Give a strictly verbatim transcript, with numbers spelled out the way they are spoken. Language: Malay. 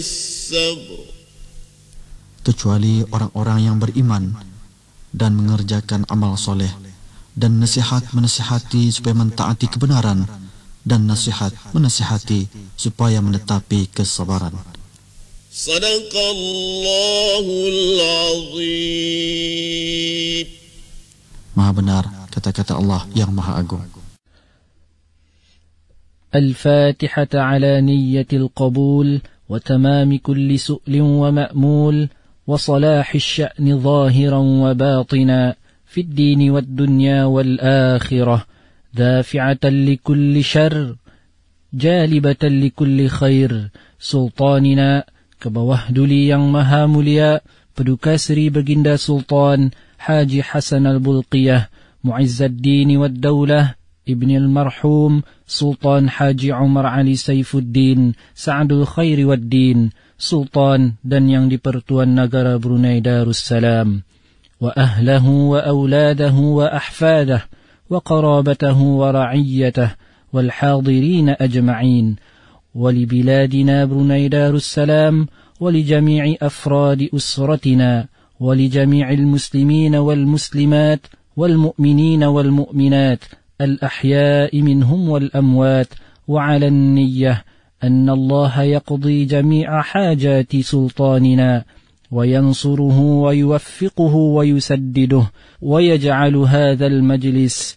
kecuali orang-orang yang beriman dan mengerjakan amal soleh, dan nasihat menasihati supaya mentaati kebenaran, dan nasihat menasihati supaya menetapi kesabaran. Sadaqallahul Azim. Maha benar kata-kata Allah yang Maha Agung. الفاتحة على نية القبول وتمام كل سؤل ومأمول وصلاح الشأن ظاهرا وباطنا في الدين والدنيا والآخرة دافعة لكل شر جالبة لكل خير سلطاننا كبوهدلي yang maha mulia Paduka Seri Baginda Sultan Haji Hasan Al-Bulqiyah Mu'izz ad-Din wad-Daulah Ibn al-Marhum Sultan Haji Umar Ali Saifuddin Sa'adul Khairi wad-Din Sultan dan yang di-Pertuan Negara Brunei Darussalam wa ahlahu wa auladahu wa ahfadah wa qarabatahu wa ra'iyyatah wal hadirin ajma'in wa li biladina Brunei Darussalam wa li jami'i afradi usratina wa li jami'il muslimina wal muslimat wal mu'minina wal mu'minat الأحياء منهم والأموات وعلى النية أن الله يقضي جميع حاجات سلطاننا وينصره ويوفقه ويسدده ويجعل هذا المجلس